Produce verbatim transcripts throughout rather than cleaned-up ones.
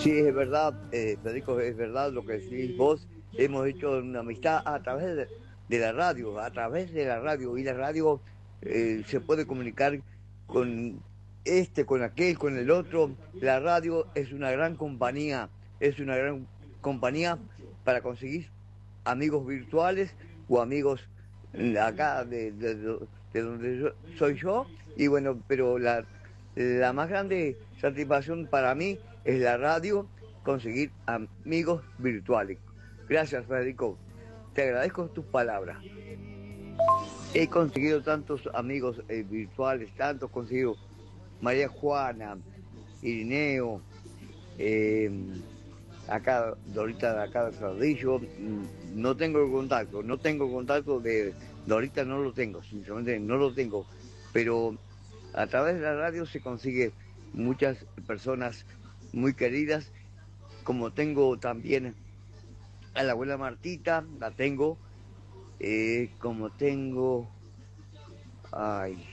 Sí, es verdad, eh, Federico, es verdad lo que decís vos. Hemos hecho una amistad a través de, de la radio, a través de la radio. Y la radio eh, se puede comunicar con este, con aquel, con el otro. La radio es una gran compañía, es una gran compañía para conseguir amigos virtuales o amigos mm, acá de, de- de- de donde yo- soy yo. Y bueno, pero la, la más grande satisfacción para mí es la radio, conseguir amigos virtuales. Gracias, Federico. Te agradezco tus palabras. He conseguido tantos amigos eh, virtuales, tantos conseguido María Juana, Irineo, eh, acá, Dorita de acá de Sardillo, mm, no tengo el contacto, no tengo contacto de Dorita, no lo tengo, sinceramente no lo tengo, pero a través de la radio se consigue muchas personas muy queridas, como tengo también a la abuela Martita, la tengo, eh, como tengo ay,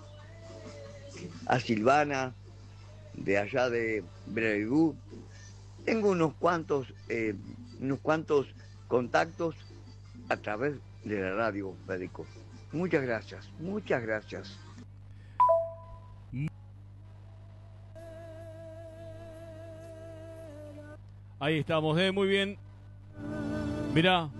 a Silvana de allá de Bellevue. Tengo unos cuantos, eh, unos cuantos contactos a través de la radio, Federico. Muchas gracias, muchas gracias. Ahí estamos, ¿eh? Muy bien. Mirá,